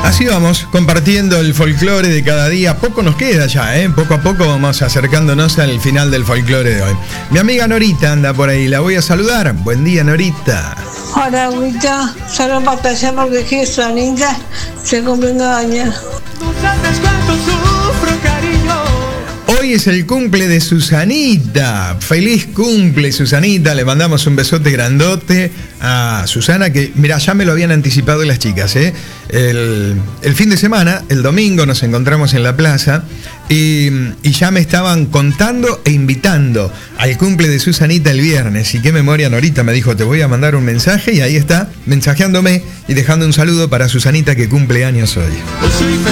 Así vamos, compartiendo el folclore de cada día. Poco nos queda ya, poco a poco vamos acercándonos al final del folclore de hoy. Mi amiga Norita anda por ahí, la voy a saludar. Buen día, Norita. Hola, Agüita. Solo para allá porque que Susanita se cumple un año. No sabes cuánto sufro, cariño. Hoy es el cumple de Susanita. Feliz cumple, Susanita. Le mandamos un besote grandote a Susana, que, mira, ya me lo habían anticipado las chicas, El fin de semana, el domingo, nos encontramos en la plaza y ya me estaban contando e invitando al cumple de Susanita el viernes. Y qué memoria, Norita me dijo, te voy a mandar un mensaje, y ahí está, mensajeándome y dejando un saludo para Susanita, que cumple años hoy.